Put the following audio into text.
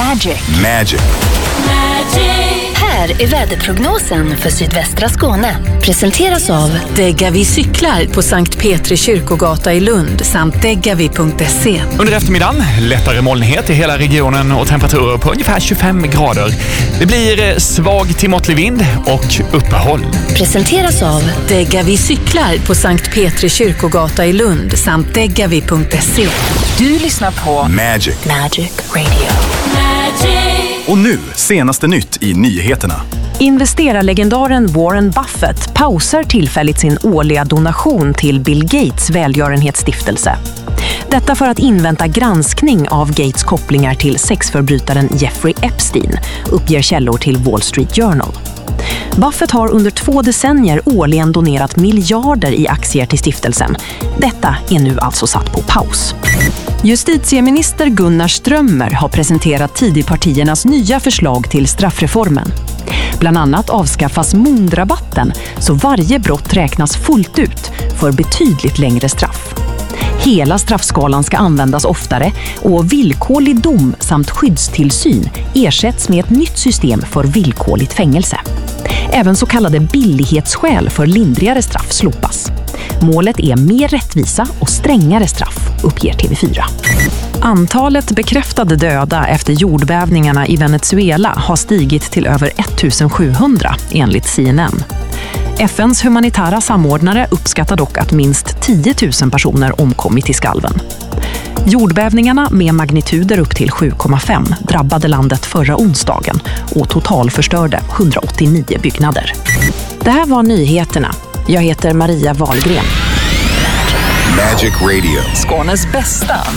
Magic. Här är väderprognosen för sydvästra Skåne. Presenteras av Degavi cyklar på Sankt Petri kyrkogata i Lund samt degavi.se. Under eftermiddagen lättare molnighet i hela regionen och temperaturer på ungefär 25 grader. Det blir svag till måttlig vind och uppehåll. Presenteras av Degavi cyklar på Sankt Petri kyrkogata i Lund samt degavi.se. Du lyssnar på Magic Radio. Och nu, senaste nytt i nyheterna. Investerarlegendaren Warren Buffett pausar tillfälligt sin årliga donation till Bill Gates välgörenhetsstiftelse. Detta för att invänta granskning av Gates kopplingar till sexförbrytaren Jeffrey Epstein, uppger källor till Wall Street Journal. Buffett har under 2 decennier årligen donerat miljarder i aktier till stiftelsen. Detta är nu alltså satt på paus. Justitieminister Gunnar Strömmer har presenterat Tidöpartiernas nya förslag till straffreformen. Bland annat avskaffas mundrabatten så varje brott räknas fullt ut för betydligt längre straff. Hela straffskalan ska användas oftare och villkorlig dom samt skyddstillsyn ersätts med ett nytt system för villkorligt fängelse. Även så kallade billighetsskäl för lindrigare straff slopas. Målet är mer rättvisa och strängare straff, uppger TV4. Antalet bekräftade döda efter jordbävningarna i Venezuela har stigit till över 1700 enligt CNN. FNs humanitära samordnare uppskattar dock att minst 10 000 personer omkommit i skalven. Jordbävningarna med magnituder upp till 7,5 drabbade landet förra onsdagen och totalförstörde 189 byggnader. Det här var nyheterna. Jag heter Maria Wahlgren. Magic Radio. Skånes bästa